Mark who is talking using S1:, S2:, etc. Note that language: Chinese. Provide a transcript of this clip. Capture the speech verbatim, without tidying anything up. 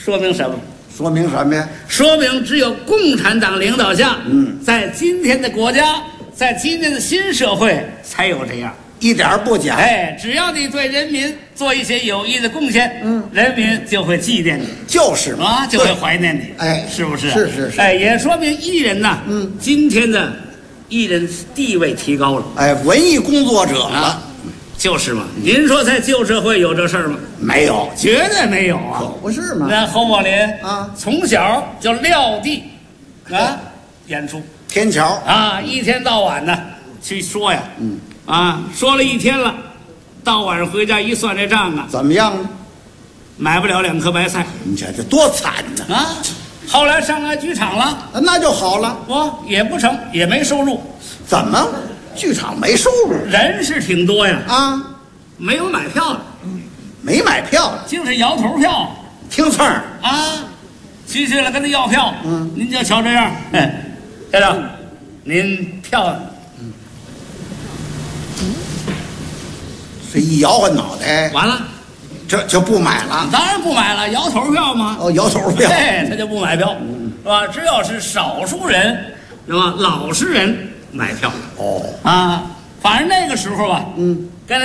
S1: 说明什么？
S2: 说明什么呀？
S1: 说明只有共产党领导下，
S2: 嗯，
S1: 在今天的国家，在今天的新社会才有这样。
S2: 一点儿不假。
S1: 哎，只要你对人民做一些有益的贡献，
S2: 嗯，
S1: 人民就会纪念你，
S2: 就是嘛，
S1: 啊，就会怀念你。
S2: 哎，
S1: 是不是？
S2: 是是是。
S1: 哎，也说明艺人呐，
S2: 嗯，
S1: 今天的艺人地位提高了。
S2: 哎，文艺工作者了。
S1: 啊就是嘛，您说在旧社会有这事儿吗？
S2: 没有，
S1: 绝对没有啊！
S2: 可不是嘛。
S1: 那侯宝林
S2: 啊，
S1: 从小就撂地啊演出
S2: 天桥
S1: 啊，一天到晚的去说呀，
S2: 嗯
S1: 啊，说了一天了，到晚上回家一算这账啊，
S2: 怎么样呢？
S1: 买不了两颗白菜
S2: 你瞧这多惨呢！
S1: 啊！后来上来剧场了，
S2: 那就好了。
S1: 我也不成，也没收入，
S2: 怎么？剧场没收入
S1: 人是挺多呀，
S2: 啊？
S1: 没有买票的，
S2: 没买票，
S1: 净是摇头票。
S2: 听蹭儿。
S1: 啊，去去了跟他要票，
S2: 嗯，
S1: 您就瞧这样，哎，先生，您票，
S2: 这一摇晃脑袋，
S1: 完了，
S2: 这就不买了。
S1: 当然不买了，摇头票嘛，
S2: 哦，摇头票。
S1: 哎，他就不买票，是吧？只要是少数人，是吧？老实人买票，
S2: 哦，
S1: 啊，反正那个时候啊，
S2: 嗯，